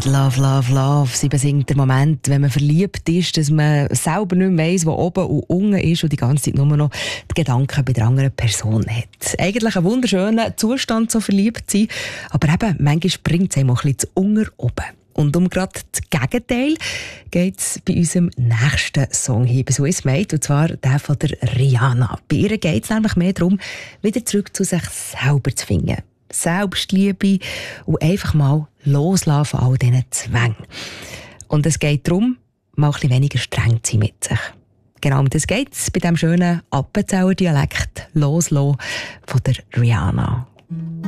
mit Love, Love, Love. Sie besingt den Moment, wenn man verliebt ist, dass man selber nicht mehr weiss, wo oben und unten ist und die ganze Zeit nur noch die Gedanken bei der anderen Person hat. Eigentlich ein wunderschöner Zustand, so verliebt zu sein, aber eben, manchmal bringt es einem auch ein bisschen zu unten oben. Und um gerade das Gegenteil geht es bei unserem nächsten Song hier bei «Swiss Made», und zwar der von der Rihanna. Bei ihr geht es nämlich mehr darum, wieder zurück zu sich selber zu finden. Selbstliebe und einfach mal loslassen von all diesen Zwängen. Und es geht darum, mal ein bisschen weniger streng zu sein mit sich. Genau um das geht es bei diesem schönen Appenzeller Dialekt «Loslassen» von der Rihanna.